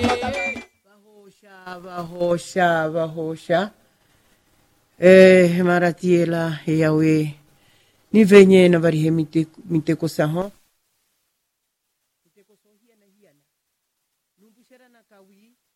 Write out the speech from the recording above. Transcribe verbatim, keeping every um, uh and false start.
Bahosha, bahosha, bahosha. Eh, maratiela yawe. Ni venye na varihe mite mite kosaho. Mite kosohia na hiana. Numbushara na kawi.